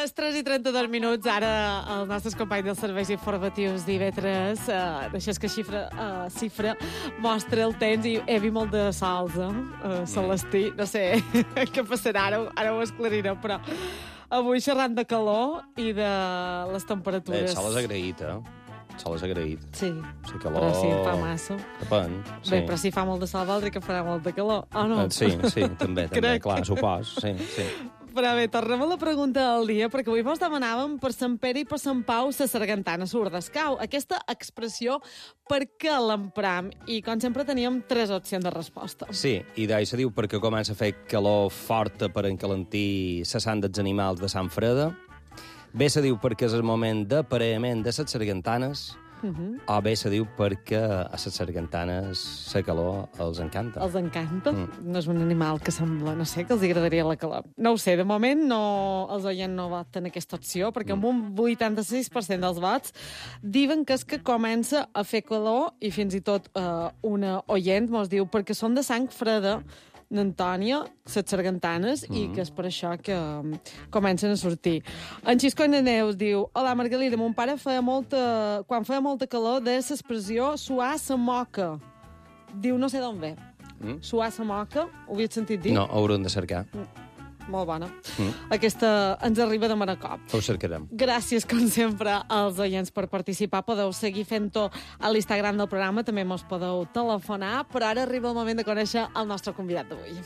les 3:32 minuts, ara els nostres companys dels serveis informatius d'IV3, d'això que xifra mostra el temps i he vist molt de salsa, Celestí, no sé què passarà, ara ho esclarirem, però avui xerrant de calor i de les temperatures. Sol és agraït, Sol és agraït. Sí, calor... però si fa massa. Depèn, sí. Bé, però si fa molt de sol vol dir que farà molt de calor, o no? Sí, també, clar, supos, sí. Però bé, tornem a la pregunta del dia, perquè avui vos demanàvem per Sant Pere i per Sant Pau sa sargantana s'ordescau. Aquesta expressió, per què l'empram? I, com sempre, teníem 3 opcions de resposta. Sí, i d'ahir se diu perquè comença a fer calor forta per encalentir la sang dels animals de Sant Freda. Bé se diu perquè és el moment d'aparellament de les sargantanes, o bé se diu perquè a les sargantanes la calor els encanta. Els encanta? No és un animal que sembla, no sé, que els agradaria la calor. No ho sé, de moment els oients no voten aquesta opció, perquè amb un 86% dels vots diuen que és que comença a fer calor, i fins i tot una oient mos diu perquè són de sang freda, n'Antònia, les sargantanes, i que és per això que comencen a sortir. En Xisco i Neus diu: hola, Margalida, mon pare quan feia molta calor de l'expressió suar sa moca. Diu, no sé d'on ve. Suar sa moca, ho havies sentit dir? No, haurem de cercar. Molt bona. Aquesta ens arriba de Manacop. Ho cercarem. Gràcies, com sempre, als oients per participar. Podeu seguir fent-ho a l'Instagram del programa, també mos podeu telefonar, però ara arriba el moment de conèixer el nostre convidat d'avui.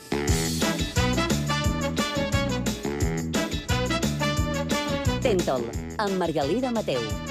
Tentol, amb Margalida Mateu.